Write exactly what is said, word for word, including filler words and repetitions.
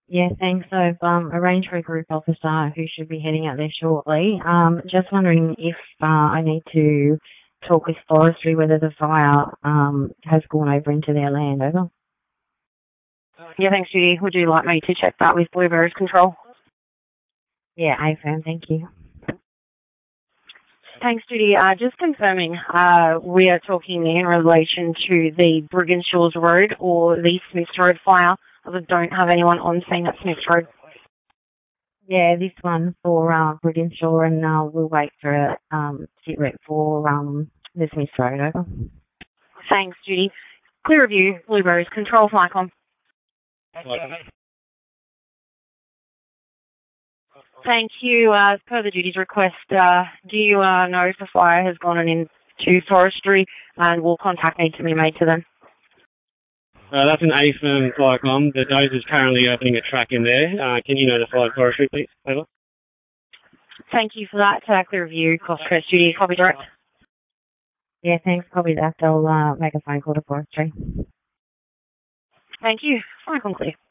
Yeah, thanks. So I've um, arranged for a group officer who should be heading out there shortly. Um, just wondering if uh, I need to talk with forestry whether the fire um, has gone over into their land. Over. Yeah, thanks, Judy. Would you like me to check that with Blueberries Control? Yeah, A-firm, thank you. Thanks, Judy. Uh, just confirming, uh, we are talking in relation to the Brigginshaws Road or the Smiths Road fire. I don't have anyone on scene at Smiths Road. Yeah, this one for uh, Brigginshaw, and uh, we'll wait for a um, sit rep for um, the Smiths Road. Over. Thanks, Judy. Clear review, Blueberries Control, Flycom. Thank you. Uh, as per the duty's request, uh, do you uh, know if the fire has gone into forestry, and will contact need to be made to them? Uh, that's an A-firm Flycom. The dozer is currently opening a track in there. Uh, can you notify forestry, please? Over. Thank you for that. Uh, clear review, cost first duty, copy direct. Yeah, thanks. Copy that. I'll uh, make a phone call to forestry. Thank you. Flycom clear.